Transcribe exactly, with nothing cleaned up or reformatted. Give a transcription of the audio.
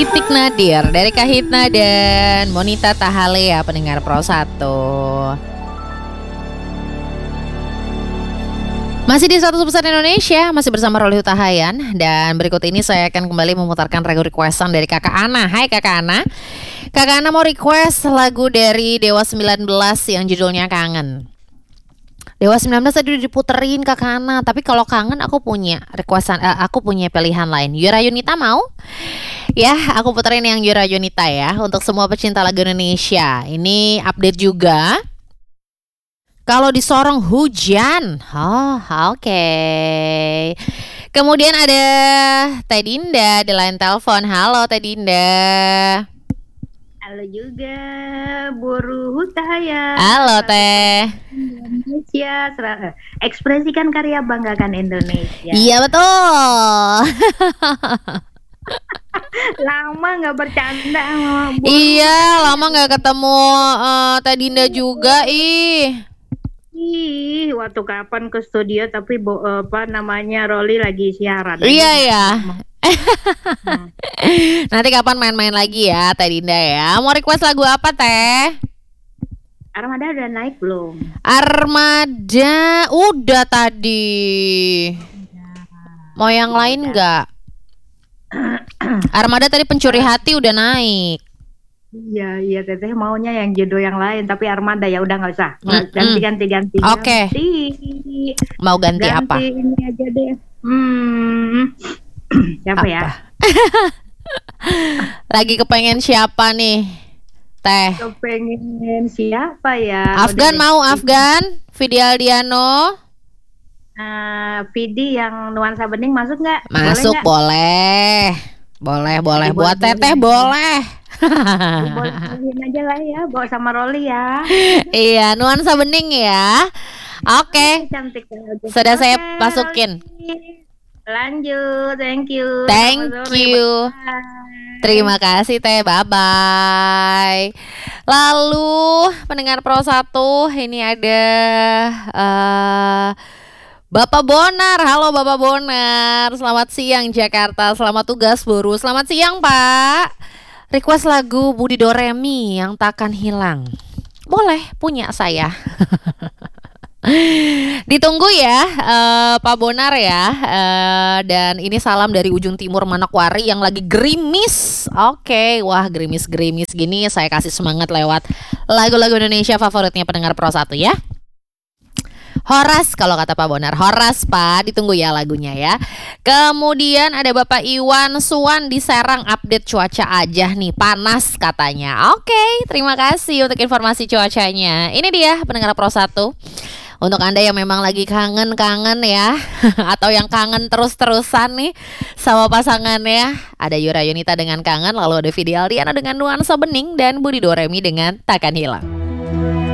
Titik Nadir dari Kahitna dan Monita Tahalea, pendengar Pro satu. Masih di seratus persen Indonesia, masih bersama Roli Hutahayan. Dan berikut ini saya akan kembali memutarkan lagu requestan dari Kakak Ana. Hai Kakak Ana. Kakak Ana mau request lagu dari Dewa sembilan belas yang judulnya Kangen. Dewa sembilan belas tadi udah diputerin Kakak Ana, tapi kalau kangen aku punya requestan, uh, aku punya pilihan lain. Yura Yunita mau? Ya, aku puterin yang Yura Yunita ya, untuk semua pecinta lagu Indonesia. Ini update juga. Kalau di Sorong hujan. Oh, oke. Okay. Kemudian ada Teh Dinda di line telepon. Halo Teh Dinda. Halo juga, Buru Hutahayan. Halo Teh. Indonesia, ekspresikan karya, banggakan Indonesia. Iya betul. Lama nggak bercanda sama Buru. Iya, lama nggak ketemu uh, Teh Dinda juga, ih. Ih, waktu kapan ke studio tapi bo, apa namanya Roli lagi siaran. Iya ya. Hmm. Nanti kapan main-main lagi ya Teh Dinda ya. Mau request lagu apa Teh? Armada udah naik belum? Armada udah tadi. Mau yang lain nggak? Armada tadi Pencuri Hati udah naik. Iya, iya teteh maunya yang judul yang lain, tapi Armada ya udah nggak usah. Mm-mm. Ganti ganti ganti. Oke. Ganti. Mau ganti, Ganti apa? ini aja deh. Hmm. Siapa apa? ya? Lagi kepengen siapa nih Teh? Kepengen siapa ya? Afgan Udah mau deh. Afgan? Vidi Aldiano? Uh, Vidi yang nuansa bening masuk nggak? Masuk boleh. Boleh, boleh. Jadi Buat boleh, Teteh boleh. Bolehin aja lah ya, bawa sama Roli ya. Iya, nuansa bening ya. Oke. Cantik. Sudah saya Oke, masukin. Roli. Lanjut, thank you. Thank Selamat sore, you. bye. Terima kasih Teh, bye-bye. Lalu pendengar Pro satu, ini ada uh, Bapak Bonar. Halo Bapak Bonar. Selamat siang Jakarta. Selamat tugas Buru. Selamat siang Pak. Request lagu Budi Doremi yang takkan hilang. Boleh, punya saya. Ditunggu ya uh, Pak Bonar ya. uh, Dan ini salam dari ujung timur Manokwari yang lagi gerimis. Oke, okay. Wah gerimis-gerimis gini saya kasih semangat lewat lagu-lagu Indonesia favoritnya pendengar Pro satu ya. Horas kalau kata Pak Bonar. Horas Pak, ditunggu ya lagunya ya. Kemudian ada Bapak Iwan Suwan di Serang, update cuaca aja nih, panas katanya. Oke, terima kasih untuk informasi cuacanya. Ini dia pendengar Pro satu. Untuk Anda yang memang lagi kangen-kangen ya, atau yang kangen terus-terusan nih sama pasangannya, ada Yura Yunita dengan Kangen, lalu ada Vidi Aldiano dengan Nuansa Bening, dan Budi Doremi dengan Takkan Hilang.